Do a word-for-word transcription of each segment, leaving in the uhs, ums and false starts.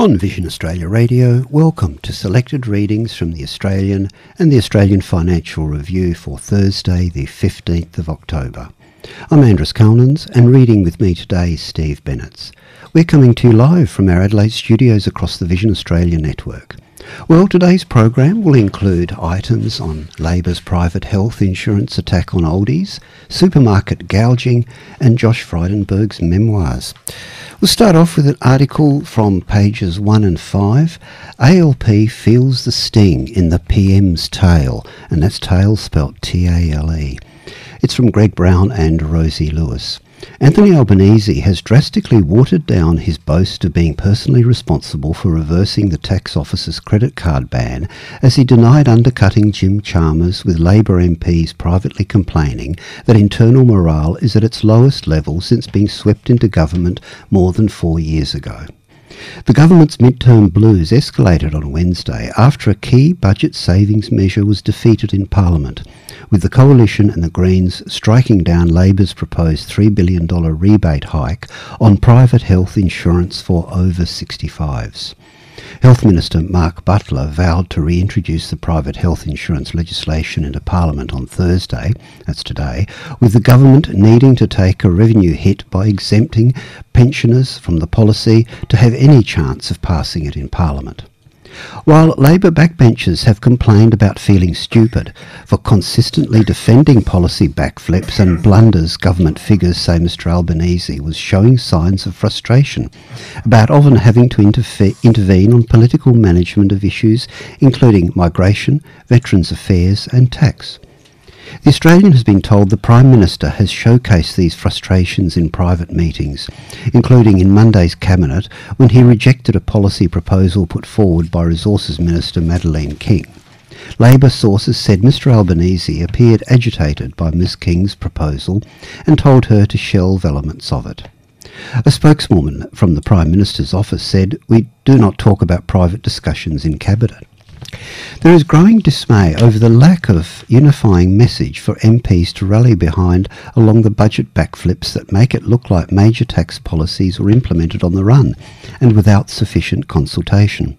On Vision Australia Radio, welcome to selected readings from the Australian and the Australian Financial Review for Thursday the fifteenth of October. I'm Andrew Culnins, and reading with me today is Steve Bennetts. We're coming to you live from our Adelaide studios across the Vision Australia network. Well, today's program will include items on Labor's private health insurance attack on oldies, supermarket gouging, and Josh Frydenberg's memoirs. We'll start off with an article from pages one and five. A L P feels the sting in the P M's tail, and that's tail spelt T A L E. It's from Greg Brown and Rosie Lewis. Anthony Albanese has drastically watered down his boast of being personally responsible for reversing the tax office's credit card ban, as he denied undercutting Jim Chalmers, with Labor M Ps privately complaining that internal morale is at its lowest level since being swept into government more than four years ago. The government's midterm blues escalated on Wednesday after a key budget savings measure was defeated in Parliament, with the Coalition and the Greens striking down Labor's proposed three billion dollars rebate hike on private health insurance for over sixty-fives. Health Minister Mark Butler vowed to reintroduce the private health insurance legislation into Parliament on Thursday, that's today, with the government needing to take a revenue hit by exempting pensioners from the policy to have any chance of passing it in Parliament. While Labor backbenchers have complained about feeling stupid for consistently defending policy backflips and blunders, government figures say Mr Albanese was showing signs of frustration about often having to interfe- intervene on political management of issues including migration, veterans affairs and tax. The Australian has been told the Prime Minister has showcased these frustrations in private meetings, including in Monday's Cabinet when he rejected a policy proposal put forward by Resources Minister Madeleine King. Labor sources said Mr Albanese appeared agitated by Miz King's proposal and told her to shelve elements of it. A spokeswoman from the Prime Minister's office said, "We do not talk about private discussions in Cabinet." There is growing dismay over the lack of unifying message for M Ps to rally behind along the budget backflips that make it look like major tax policies were implemented on the run and without sufficient consultation.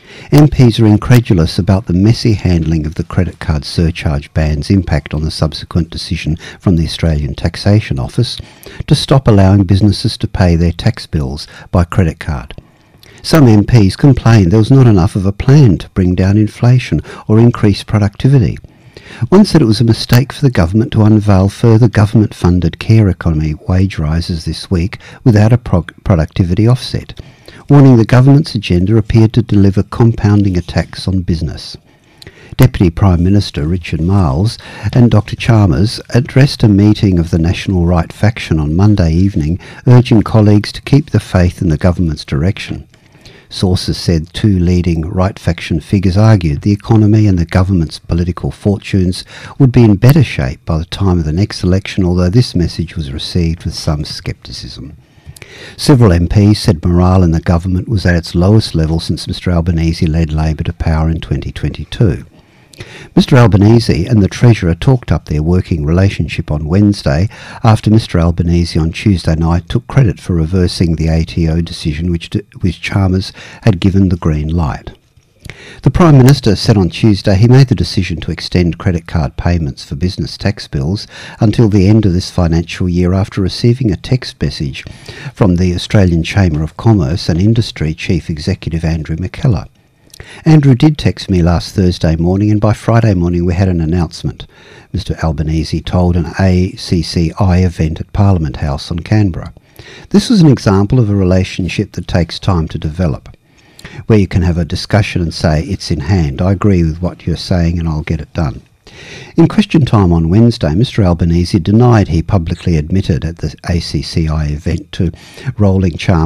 M Ps are incredulous about the messy handling of the credit card surcharge ban's impact on the subsequent decision from the Australian Taxation Office to stop allowing businesses to pay their tax bills by credit card. Some M Ps complained there was not enough of a plan to bring down inflation or increase productivity. One said it was a mistake for the government to unveil further government-funded care economy wage rises this week without a pro- productivity offset, warning the government's agenda appeared to deliver compounding attacks on business. Deputy Prime Minister Richard Marles and Doctor Chalmers addressed a meeting of the National Right faction on Monday evening, urging colleagues to keep the faith in the government's direction. Sources said two leading right-faction figures argued the economy and the government's political fortunes would be in better shape by the time of the next election, although this message was received with some scepticism. Several M Ps said morale in the government was at its lowest level since Mr Albanese led Labor to power in twenty twenty-two. Mr Albanese and the Treasurer talked up their working relationship on Wednesday after Mr Albanese on Tuesday night took credit for reversing the A T O decision which, which Chalmers had given the green light. The Prime Minister said on Tuesday he made the decision to extend credit card payments for business tax bills until the end of this financial year after receiving a text message from the Australian Chamber of Commerce and Industry Chief Executive Andrew McKellar. Andrew did text me last Thursday morning, and by Friday morning we had an announcement, Mr Albanese told an A C C I event at Parliament House on Canberra. This was an example of a relationship that takes time to develop, where you can have a discussion and say, it's in hand, I agree with what you're saying and I'll get it done. In question time on Wednesday, Mr Albanese denied he publicly admitted at the A C C I event to rolling Chalmers